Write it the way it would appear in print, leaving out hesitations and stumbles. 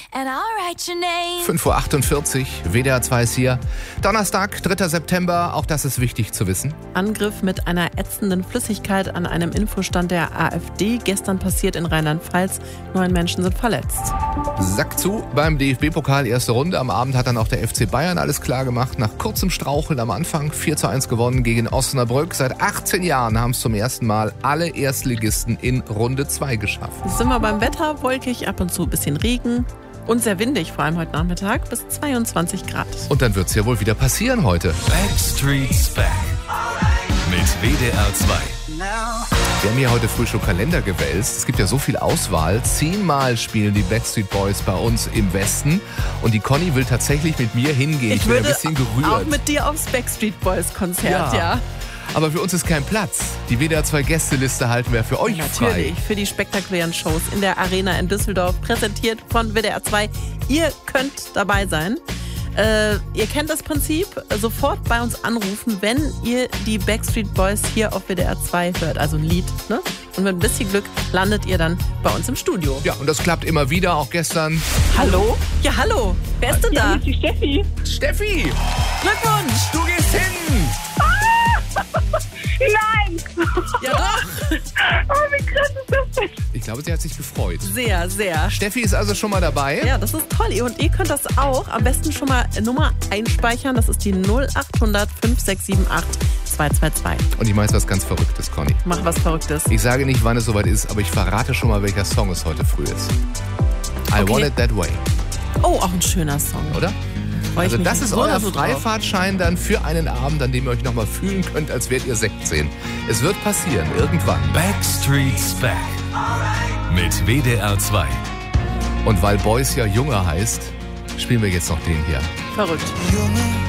and I'll write your name. 5:48 Uhr, WDR 2 ist hier. Donnerstag, 3. September, auch das ist wichtig zu wissen. Angriff mit einer ätzenden Flüssigkeit an einem Infostand der AfD. Gestern passiert in Rheinland-Pfalz. 9 Menschen sind verletzt. Sack zu beim DFB-Pokal, erste Runde. Am Abend hat dann auch der FC Bayern alles klar gemacht. Nach kurzem Straucheln am Anfang 4:1 gewonnen gegen Osnabrück. Seit 18 Jahren haben es zum ersten Mal alle Erstligisten in Runde 2 geschafft. Sind wir beim Wetter, wolkig, ab und zu ein bisschen Regen und sehr windig, vor allem heute Nachmittag, bis 22 Grad. Und dann wird es ja wohl wieder passieren heute. Backstreet's Back mit WDR 2. Wir haben hier heute früh schon Kalender gewälzt. Es gibt ja so viel Auswahl. 10-mal spielen die Backstreet Boys bei uns im Westen. Und die Conny will tatsächlich mit mir hingehen. Ich bin ein bisschen gerührt. Auch mit dir aufs Backstreet Boys Konzert, ja. Aber für uns ist kein Platz. Die WDR 2 Gästeliste halten wir für euch frei. Natürlich, für die spektakulären Shows in der Arena in Düsseldorf, präsentiert von WDR 2. Ihr könnt dabei sein. Ihr kennt das Prinzip, sofort bei uns anrufen, wenn ihr die Backstreet Boys hier auf WDR 2 hört, also ein Lied, ne? Und mit ein bisschen Glück landet ihr dann bei uns im Studio. Ja, und das klappt immer wieder, auch gestern. Hallo? Ja, hallo. Wer ist denn da? Ja, die Steffi. Steffi, Glückwunsch! du gehst hin! Nein! Ja doch, Oh, wie krass ist das denn? Ich glaube, sie hat sich gefreut. sehr, sehr. Steffi ist also schon mal dabei. Ja, das ist toll. Und ihr könnt das auch am besten schon mal Nummer einspeichern. Das ist die 0800 5678 222. Und ich mache jetzt was ganz Verrücktes, Conny. Mach was Verrücktes. Ich sage nicht, wann es soweit ist, aber ich verrate schon mal, welcher Song es heute früh ist. I Okay. Want It That Way, Oh, auch ein schöner Song. oder? Freu ich Also mich das ist so euer drauf. Freifahrtschein dann für einen Abend, an dem ihr euch nochmal fühlen könnt, als wärt ihr 16. Es wird passieren, irgendwann. Backstreet's Back mit WDR 2. Und weil Boys ja Junge heißt, spielen wir jetzt noch den hier. Verrückt.